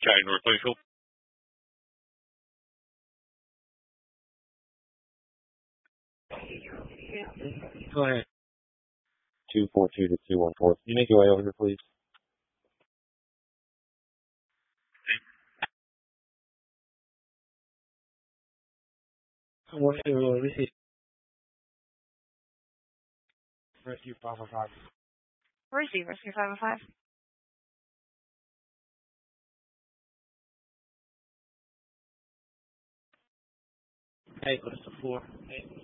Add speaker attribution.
Speaker 1: Giant North Plainfield.
Speaker 2: Go ahead.
Speaker 3: 242 to 214. Can you make your way over here, please?
Speaker 2: Receive. Rescue 505.
Speaker 4: Receive, Rescue 505.
Speaker 2: Hey, what's the floor? Hey.